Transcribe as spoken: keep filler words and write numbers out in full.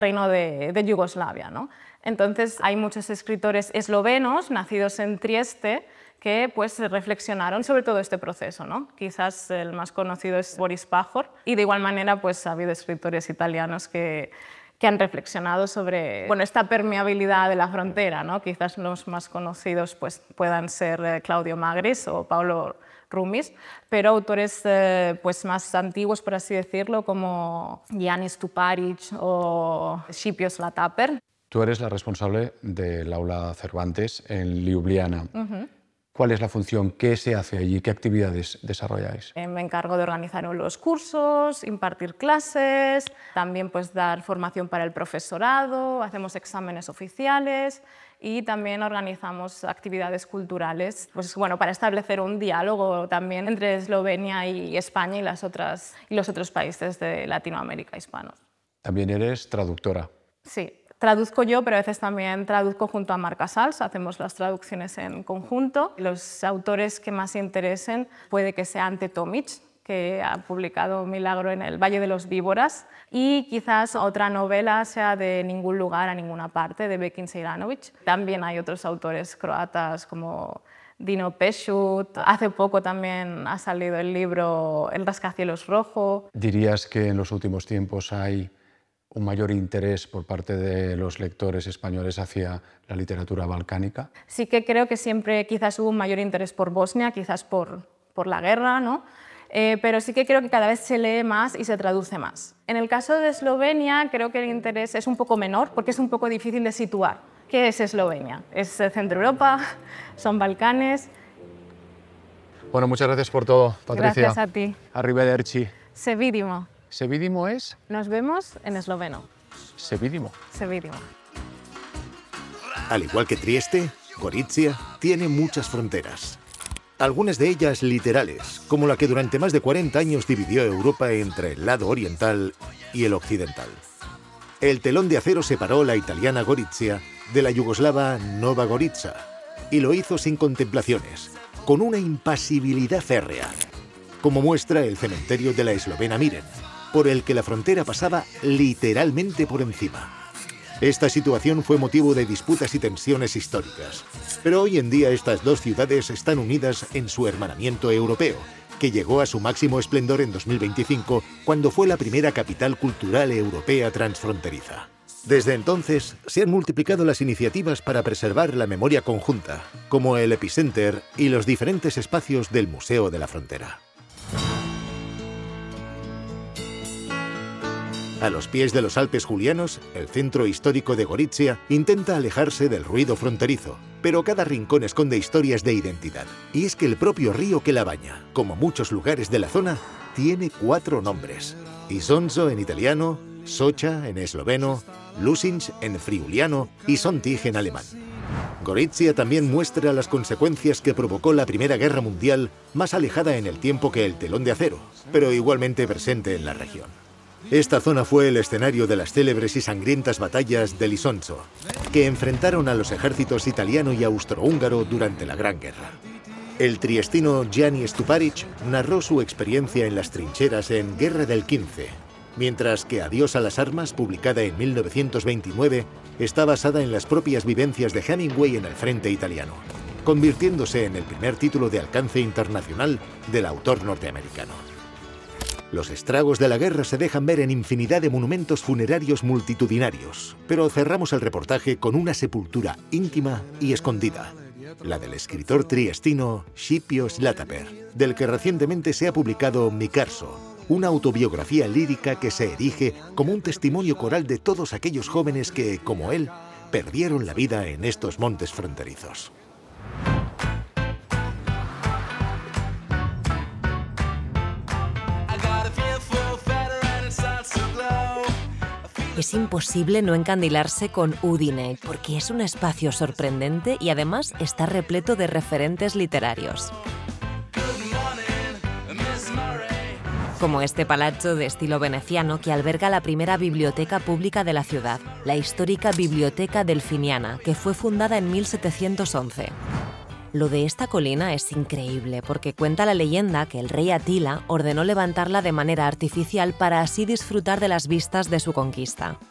reino de, de Yugoslavia, ¿no? Entonces hay muchos escritores eslovenos nacidos en Trieste que pues, reflexionaron sobre todo este proceso, ¿no? Quizás el más conocido es Boris Pajor, y de igual manera pues, ha habido escritores italianos que, que han reflexionado sobre bueno, esta permeabilidad de la frontera, ¿no? Quizás los más conocidos pues, puedan ser eh, Claudio Magris o Paolo Rumis, pero autores eh, pues, más antiguos, por así decirlo, como Yanis Stuparic o Scipios Lataper. Tú eres la responsable del aula Cervantes en Ljubljana. Uh-huh. ¿Cuál es la función? ¿Qué se hace allí? ¿Qué actividades desarrolláis? Eh, me encargo de organizar los cursos, impartir clases, también pues, dar formación para el profesorado, hacemos exámenes oficiales y también organizamos actividades culturales pues, bueno, para establecer un diálogo también entre Eslovenia y España y, las otras, y los otros países de Latinoamérica hispanos. También eres traductora. Sí. Traduzco yo, pero a veces también traduzco junto a Marc Casals, hacemos las traducciones en conjunto. Los autores que más interesen puede que sea Ante Tomic, que ha publicado Milagro en el Valle de los Víboras, y quizás otra novela sea de Ningún lugar a ninguna parte, de Bekin Sejranovic. También hay otros autores croatas como Dino Pešut. Hace poco también ha salido el libro El rascacielos rojo. ¿Dirías que en los últimos tiempos hay un mayor interés por parte de los lectores españoles hacia la literatura balcánica? Sí que creo que siempre quizás hubo un mayor interés por Bosnia, quizás por, por la guerra, ¿no? Eh, pero sí que creo que cada vez se lee más y se traduce más. En el caso de Eslovenia creo que el interés es un poco menor porque es un poco difícil de situar. ¿Qué es Eslovenia? ¿Es Centro Europa? ¿Son Balcanes? Bueno, muchas gracias por todo, Patricia. Gracias a ti. Arrivederci. Se vidimo. ¿Se vidimo es? Nos vemos en esloveno. Se vidimo. Se vidimo. Al igual que Trieste, Gorizia tiene muchas fronteras. Algunas de ellas literales, como la que durante más de cuarenta años dividió Europa entre el lado oriental y el occidental. El telón de acero separó la italiana Gorizia de la yugoslava Nova Gorica, y lo hizo sin contemplaciones, con una impasibilidad férrea, como muestra el cementerio de la eslovena Miren, por el que la frontera pasaba literalmente por encima. Esta situación fue motivo de disputas y tensiones históricas, pero hoy en día estas dos ciudades están unidas en su hermanamiento europeo, que llegó a su máximo esplendor en dos mil veinticinco, cuando fue la primera capital cultural europea transfronteriza. Desde entonces, se han multiplicado las iniciativas para preservar la memoria conjunta, como el Epicenter y los diferentes espacios del Museo de la Frontera. A los pies de los Alpes Julianos, el centro histórico de Gorizia intenta alejarse del ruido fronterizo, pero cada rincón esconde historias de identidad. Y es que el propio río que la baña, como muchos lugares de la zona, tiene cuatro nombres. Isonzo en italiano, Socha en esloveno, Lusinch en friuliano y Sontig en alemán. Gorizia también muestra las consecuencias que provocó la Primera Guerra Mundial, más alejada en el tiempo que el telón de acero, pero igualmente presente en la región. Esta zona fue el escenario de las célebres y sangrientas batallas del Isonzo, que enfrentaron a los ejércitos italiano y austrohúngaro durante la Gran Guerra. El triestino Yanis Stuparic narró su experiencia en las trincheras en Guerra del quince, mientras que Adiós a las armas, publicada en mil novecientos veintinueve, está basada en las propias vivencias de Hemingway en el frente italiano, convirtiéndose en el primer título de alcance internacional del autor norteamericano. Los estragos de la guerra se dejan ver en infinidad de monumentos funerarios multitudinarios, pero cerramos el reportaje con una sepultura íntima y escondida, la del escritor triestino Scipios Lataper, del que recientemente se ha publicado Mi Carso, una autobiografía lírica que se erige como un testimonio coral de todos aquellos jóvenes que, como él, perdieron la vida en estos montes fronterizos. Es imposible no encandilarse con Udine, porque es un espacio sorprendente y además está repleto de referentes literarios. Como este palazzo de estilo veneciano que alberga la primera biblioteca pública de la ciudad, la histórica Biblioteca Delfiniana, que fue fundada en mil setecientos once. Lo de esta colina es increíble porque cuenta la leyenda que el rey Atila ordenó levantarla de manera artificial para así disfrutar de las vistas de su conquista.